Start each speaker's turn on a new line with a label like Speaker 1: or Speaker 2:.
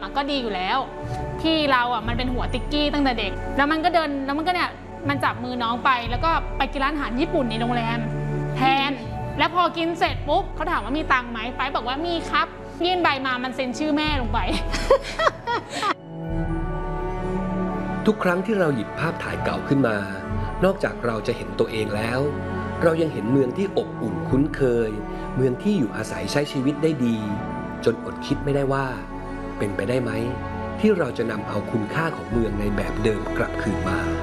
Speaker 1: ก็ดีอยู่แล้วพี่เรามันเป็นหัวติ๊กกี้ตั้งแต่เด็กแล้วมันก็เดินแล้วมันก็เนี่ยมันจับมือน้องไปแล้วก็ไปกินร้านอาหารญี่ปุ่นในโรงแรมแทนแล้วพอกินเสร็จปุ๊บเขาถามว่ามีตังค์ไหมไปบอกว่ามีครับยื่นใบมามันเซ็นชื่อแม่ลงไป
Speaker 2: ทุกครั้งที่เราหยิบภาพถ่ายเก่าขึ้นมานอกจากเราจะเห็นตัวเองแล้วเรายังเห็นเมืองที่อบอุ่นคุ้นเคยเมืองที่อยู่อาศัยใช้ชีวิตได้ดีจนอดคิดไม่ได้ว่าเป็นไปได้ไหมที่เราจะนำเอาคุณค่าของเมืองในแบบเดิมกลับคืนมา